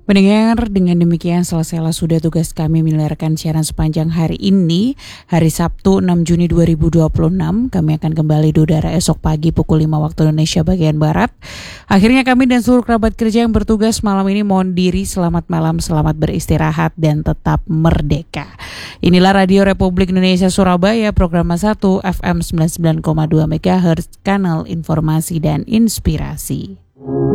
Pendengar, dengan demikian selesailah sudah tugas kami menyiarkan siaran sepanjang hari ini, hari Sabtu 6 Juni 2026. Kami akan kembali di udara esok pagi pukul 5 waktu Indonesia bagian Barat. Akhirnya kami dan seluruh kerabat kerja yang bertugas malam ini mohon diri selamat malam, selamat beristirahat dan tetap merdeka. Inilah Radio Republik Indonesia Surabaya, program 1 FM 99,2 MHz, kanal informasi dan inspirasi.